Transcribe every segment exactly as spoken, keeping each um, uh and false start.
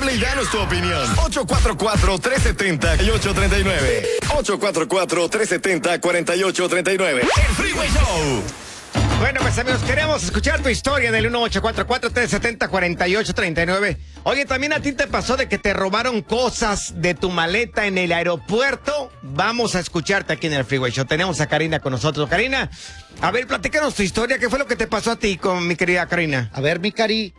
Llama y danos tu opinión. ocho cuatro cuatro, tres siete cero, ocho tres nueve. ocho cuatro cuatro, tres siete cero, cuatro ocho tres nueve. El Freeway Show. Bueno, pues amigos, queremos escuchar tu historia en el uno ocho cuatro cuatro, tres siete cero, cuatro ocho tres nueve. Oye, ¿también a ti te pasó de que te robaron cosas de tu maleta en el aeropuerto? Vamos a escucharte aquí en el Freeway Show. Tenemos a Karina con nosotros. Karina, a ver, platícanos tu historia. ¿Qué fue lo que te pasó a ti con mi querida Karina? A ver, mi Cari.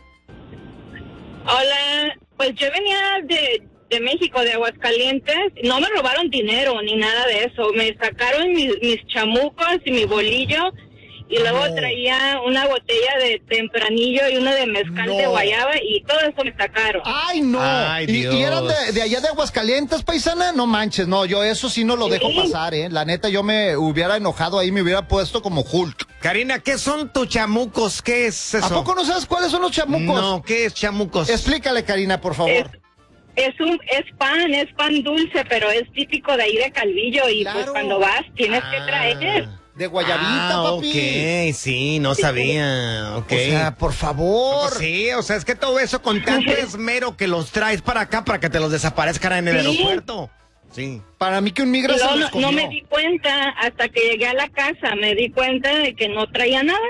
Hola, pues yo venía de, de México, de Aguascalientes. No me robaron dinero ni nada de eso. Me sacaron mis, mis chamucos y mi bolillo. Y luego No. traía una botella de tempranillo y una de mezcal No. de guayaba y todo eso me sacaron. ¡Ay, no! Ay, ¿Y, Dios. y eran de, de allá de Aguascalientes, paisana? No manches, no, yo eso sí no lo dejo Sí. pasar, ¿eh? La neta, yo me hubiera enojado ahí, me hubiera puesto como Hulk. Karina, ¿qué son tus chamucos? ¿Qué es eso? ¿A poco no sabes cuáles son los chamucos? No, ¿qué es chamucos? Explícale, Karina, por Es, favor. es un es pan, es pan dulce, pero es típico de ahí de Calvillo y pues Claro. cuando vas tienes que Ah. traer. De guayabita, ah, papi. ok, sí, no sabía, ok. O sea, por favor. Pues sí, o sea, es que todo eso con tanto esmero que los traes para acá para que te los desaparezcan en el Sí. aeropuerto. Sí. Para mí que un migra Y se luego los no, no comió. me di cuenta hasta que llegué a la casa, me di cuenta de que no traía nada.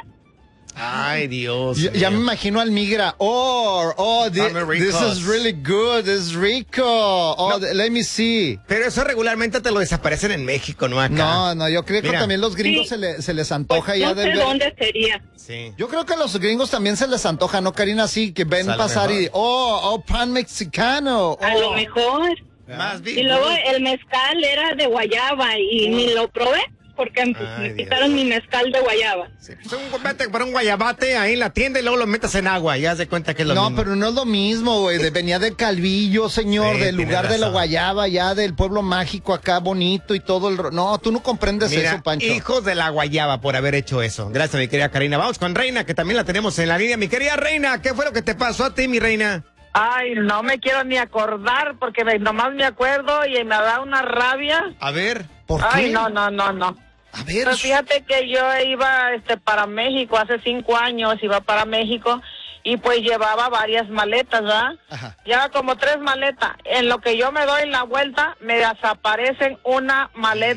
Ay, Dios. Ya, ya me mío. imagino al migra. Oh, oh, thi- Dame this ricos. is really good. This is rico. Oh, No. th- let me see. Pero eso regularmente te lo desaparecen en México, no acá. No, no, yo creo que Mira. también los gringos Sí. se, le- se les Pues, antoja ya no de sé ver. dónde sería. Sí. Yo creo que a los gringos también se les antoja, ¿no, Karina? Sí, que ven A lo pasar y, mejor. oh, oh, pan mexicano. A oh. lo mejor. Más bien. Y luego el mezcal era de guayaba y ni lo probé porque me- Ay, me Dios. quitaron mi mezcal de guayaba. Sí, pues un, vete por un guayabate ahí en la tienda y luego lo metes en agua y haz de cuenta que es lo No, mismo. pero no es lo mismo, güey. de- Venía de Calvillo, señor, Sí, del tienes lugar de la razón. Guayaba, ya del pueblo mágico acá, bonito y todo el... ro- No, tú no comprendes Mira, eso, Pancho. hijos de la guayaba por haber hecho eso. Gracias, mi querida Karina. Vamos con Reina, que también la tenemos en la línea. Mi querida Reina, ¿qué fue lo que te pasó a ti, mi reina? Ay, no me quiero ni acordar porque me- nomás me acuerdo y me da una rabia. A ver. ¿Por Ay, qué? no, no, no, no. A ver, Pero fíjate que yo iba este, para México hace cinco años, iba para México y pues llevaba varias maletas, ¿verdad? Ajá. Llevaba como tres maletas. En lo que yo me doy la vuelta, me desaparecen una maleta.